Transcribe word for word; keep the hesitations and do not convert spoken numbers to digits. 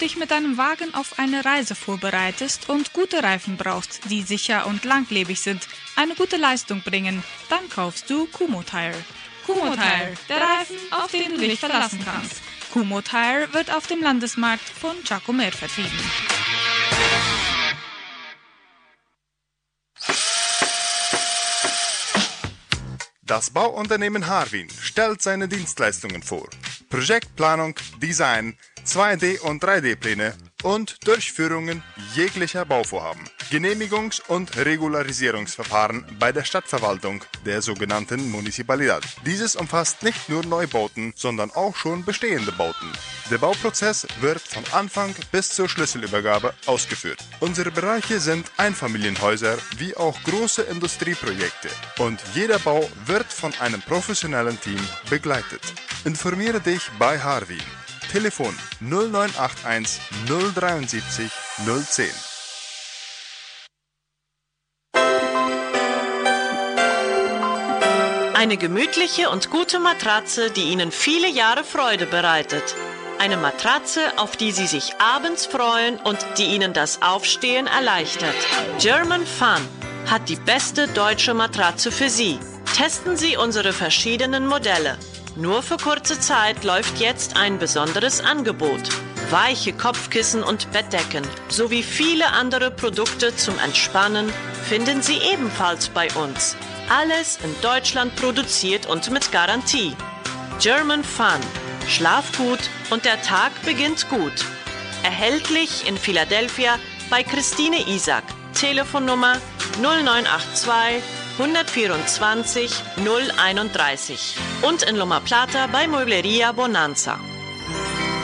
dich mit deinem Wagen auf eine Reise vorbereitest und gute Reifen brauchst, die sicher und langlebig sind, eine gute Leistung bringen, dann kaufst du Kumho Tire. Kumho Tire, der Reifen, auf den du dich verlassen kannst. Kumho Tire wird auf dem Landesmarkt von Chacomer vertrieben. Das Bauunternehmen Harwin stellt seine Dienstleistungen vor. Projektplanung, Design, zwei D- und drei D-Pläne und Durchführungen jeglicher Bauvorhaben. Genehmigungs- und Regularisierungsverfahren bei der Stadtverwaltung, der sogenannten Municipalidad. Dieses umfasst nicht nur Neubauten, sondern auch schon bestehende Bauten. Der Bauprozess wird von Anfang bis zur Schlüsselübergabe ausgeführt. Unsere Bereiche sind Einfamilienhäuser wie auch große Industrieprojekte und jeder Bau wird von einem professionellen Team begleitet. Informiere dich bei Harwin. Telefon null neun acht eins null sieben drei null eins null. Eine gemütliche und gute Matratze, die Ihnen viele Jahre Freude bereitet. Eine Matratze, auf die Sie sich abends freuen und die Ihnen das Aufstehen erleichtert. German Fun hat die beste deutsche Matratze für Sie. Testen Sie unsere verschiedenen Modelle. Nur für kurze Zeit läuft jetzt ein besonderes Angebot. Weiche Kopfkissen und Bettdecken sowie viele andere Produkte zum Entspannen finden Sie ebenfalls bei uns. Alles in Deutschland produziert und mit Garantie. German Fun. Schlaf gut und der Tag beginnt gut. Erhältlich in Philadelphia bei Christine Isaac. Telefonnummer null neun acht zwei hundertvierundzwanzig null einunddreißig und in Loma Plata bei Muebleria Bonanza.